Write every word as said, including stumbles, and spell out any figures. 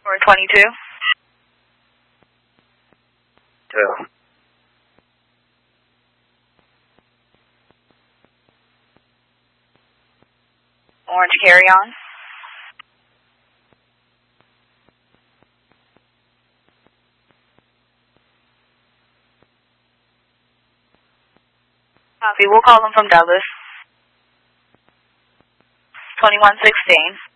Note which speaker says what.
Speaker 1: Or twenty-two.
Speaker 2: Two.
Speaker 1: Orange carry on. Copy. We'll call them from Douglas. twenty-one sixteen.